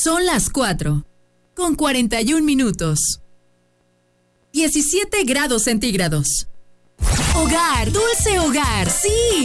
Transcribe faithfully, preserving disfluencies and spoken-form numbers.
Son las cuatro, con cuarenta y un minutos. diecisiete grados centígrados. Hogar, dulce hogar, sí.